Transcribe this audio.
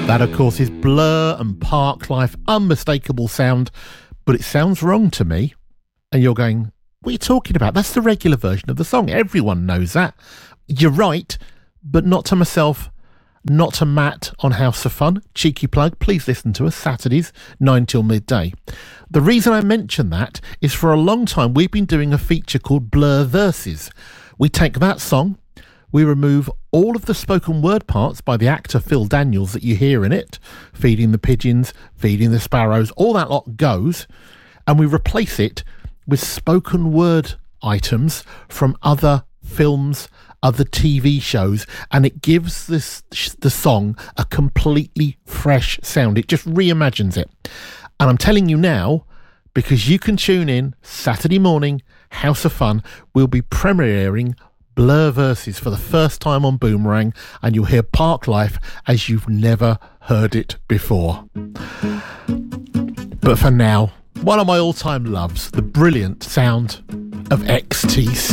That, of course, is Blur and Parklife, unmistakable sound, but it sounds wrong to me. And you're going, what are you talking about? That's the regular version of the song. Everyone knows that. You're right, but not to myself, not to Matt on House of Fun. Cheeky plug, please listen to us Saturdays, 9 till midday. The reason I mention that is for a long time we've been doing a feature called Blur Verses. We take that song, we remove all of the spoken word parts by the actor Phil Daniels that you hear in it, feeding the pigeons, feeding the sparrows, all that lot goes, and we replace it with spoken word items from other films, other TV shows, and it gives the song a completely fresh sound. It just reimagines it. And I'm telling you now, because you can tune in Saturday morning, House of Fun, we'll be premiering Blur Verses for the first time on Boomerang, and you'll hear Parklife as you've never heard it before. But for now, one of my all-time loves, the brilliant sound of XTC.